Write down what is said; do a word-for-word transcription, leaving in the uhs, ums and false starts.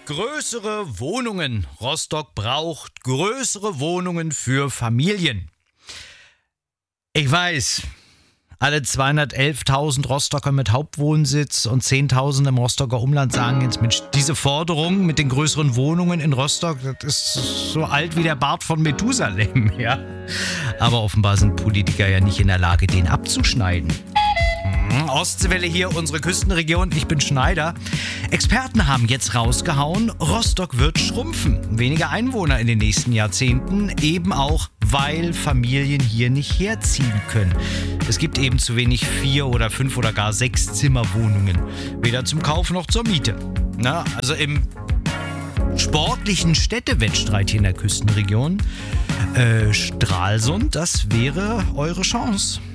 Größere Wohnungen. Rostock braucht größere Wohnungen für Familien. Ich weiß, alle zweihundertelftausend Rostocker mit Hauptwohnsitz und zehntausend im Rostocker Umland sagen jetzt, Mensch, diese Forderung mit den größeren Wohnungen in Rostock, das ist so alt wie der Bart von Methusalem, ja. Aber offenbar sind Politiker ja nicht in der Lage, den abzuschneiden. Ostseewelle hier, unsere Küstenregion. Ich bin Schneider. Experten haben jetzt rausgehauen, Rostock wird schrumpfen. Weniger Einwohner in den nächsten Jahrzehnten, eben auch, weil Familien hier nicht herziehen können. Es gibt eben zu wenig vier oder fünf oder gar sechs Zimmerwohnungen. Weder zum Kauf noch zur Miete. Na, also im sportlichen Städtewettstreit hier in der Küstenregion, äh, Stralsund, das wäre eure Chance.